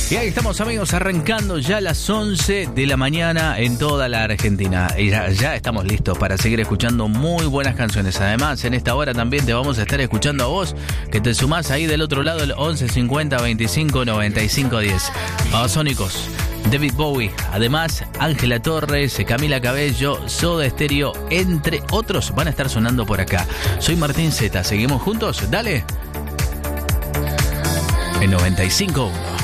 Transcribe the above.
Y ahí estamos, amigos, arrancando ya las 11 de la mañana en toda la Argentina. Y ya estamos listos para seguir escuchando muy buenas canciones. Además, en esta hora también te vamos a estar escuchando a vos, que te sumás ahí del otro lado, el 11 50 25 95 10. Babasónicos, David Bowie, además Ángela Torres, Camila Cabello, Soda Stereo, entre otros, van a estar sonando por acá. Soy Martín Zeta, ¿seguimos juntos? Dale. En 95.1.